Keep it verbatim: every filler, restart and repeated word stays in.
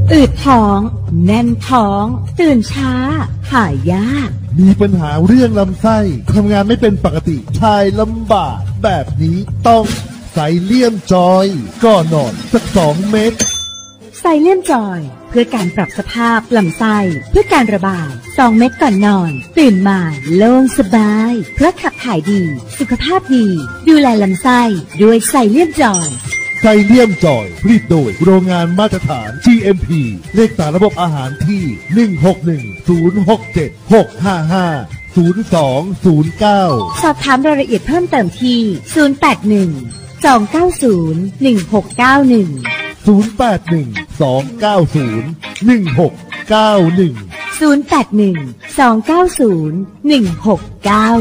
อืดท้องแน่นท้องตื่นช้าหายยากมีปัญหาเรื่องลำไส้ทำงานไม่เป็นปกติถ่ายลำบากแบบนี้ต้องไซเลียมจอยก่อนนอนสักสองเม็ดไซเลียมจอยเพื่อการปรับสภาพลำไส้เพื่อการระบายสองเม็ดก่อนนอนตื่นมาโล่งสบายเพราะขับถ่ายดีสุขภาพดีดูแลลำไส้ด้วยไซเลียมจอยไซเลียมจอยผลิตโดยโรงงานมาตรฐาน จี เอ็ม พี เลขสารระบบอาหารที่ หนึ่ง หก หนึ่ง ศูนย์ หก เจ็ด หก ห้า ห้า ศูนย์ สอง ศูนย์ เก้าสอบถามรายละเอียดเพิ่มเติมที่ศูนย์ แปด หนึ่ง สอง เก้า ศูนย์ หนึ่ง หก เก้า หนึ่งศูนย์ แปด หนึ่ง สอง เก้า ศูนย์ หนึ่ง หก เก้า หนึ่งศูนย์ แปด หนึ่ง สอง เก้า ศูนย์ หนึ่ง หก เก้า